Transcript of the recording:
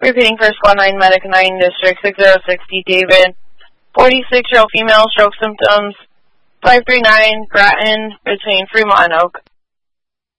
Repeating for Squad 9, Medic 9, District 6060, David. 46-year-old female, stroke symptoms, 539 Grattan, between Fremont and Oak.